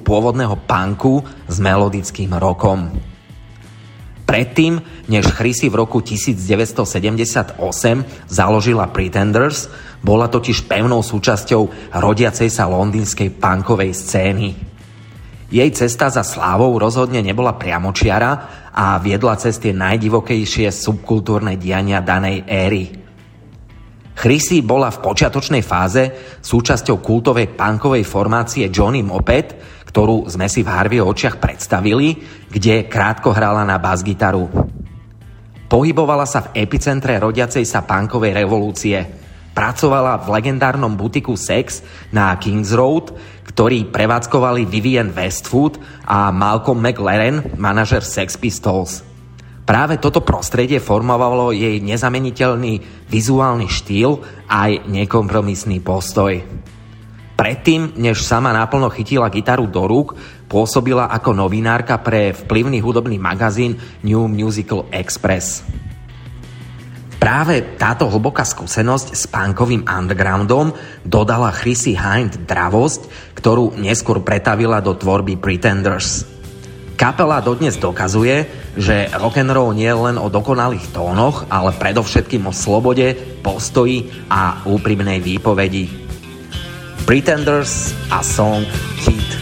pôvodného punku s melodickým rockom. Predtým, než Chrissy v roku 1978 založila Pretenders, bola totiž pevnou súčasťou rodiacej sa londýnskej punkovej scény. Jej cesta za slávou rozhodne nebola priamočiara a viedla cez tie najdivokejšie subkultúrne diania danej éry. Chrissy bola v počiatočnej fáze súčasťou kultovej punkovej formácie Johnny Moped, ktorú sme si v Harveyho očiach predstavili, kde krátko hrala na basgitaru. Pohybovala sa v epicentre rodiacej sa punkovej revolúcie. Pracovala v legendárnom butiku Sex na Kings Road, ktorý prevádzkovali Vivienne Westwood a Malcolm McLaren, manažer Sex Pistols. Práve toto prostredie formovalo jej nezameniteľný vizuálny štýl aj nekompromisný postoj. Predtým, než sama naplno chytila gitaru do rúk, pôsobila ako novinárka pre vplyvný hudobný magazín New Musical Express. Práve táto hlboká skúsenosť s punkovým undergroundom dodala Chrissy Hynde dravosť, ktorú neskôr pretavila do tvorby Pretenders. Kapela dodnes dokazuje, že rock'n'roll nie je len o dokonalých tónoch, ale predovšetkým o slobode, postoji a úprimnej výpovedi. Pretenders a song Heat.